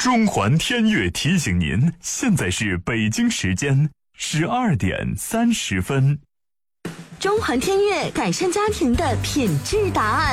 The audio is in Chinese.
中环天悦提醒您，现在是北京时间12:30。 中环天悦改善家庭的品质答案。